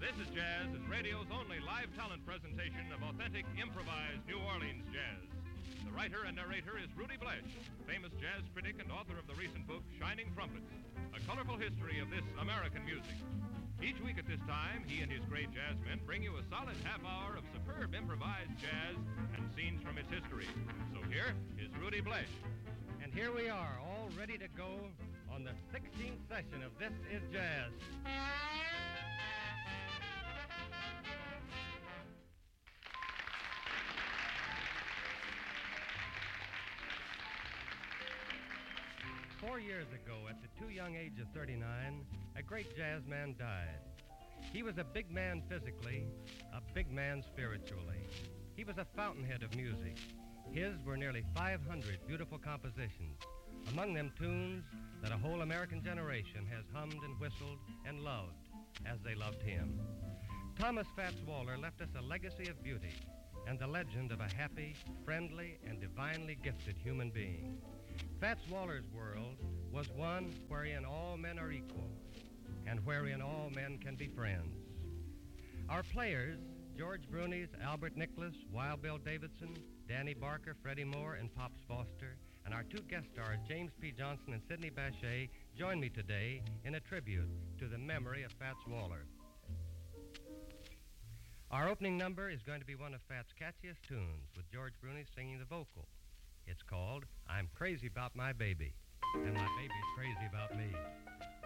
This is Jazz is radio's only live talent presentation of authentic, improvised New Orleans jazz. The writer and narrator is Rudy Blesh, famous jazz critic and author of the recent book, Shining Trumpets, a colorful history of this American music. Each week at this time, he and his great jazzmen bring you a solid half hour of superb improvised jazz and scenes from its history. So here is Rudy Blesh. And here we are, all ready to go on the 16th session of This Is Jazz. 4 years ago, at the too young age of 39, a great jazz man died. He was a big man physically, a big man spiritually. He was a fountainhead of music. His were nearly 500 beautiful compositions, among them tunes that a whole American generation has hummed and whistled and loved as they loved him. Thomas Fats Waller left us a legacy of beauty and the legend of a happy, friendly, and divinely gifted human being. Fats Waller's world was one wherein all men are equal and wherein all men can be friends. Our players, George Bruni's Albert Nicholas, Wild Bill Davidson, Danny Barker, Freddie Moore, and Pops Foster, and our two guest stars, James P. Johnson and Sidney Bechet, join me today in a tribute to the memory of Fats Waller. Our opening number is going to be one of Fats' catchiest tunes, with George Bruni singing the vocal. It's called I'm Crazy About My Baby, and my baby's crazy about me.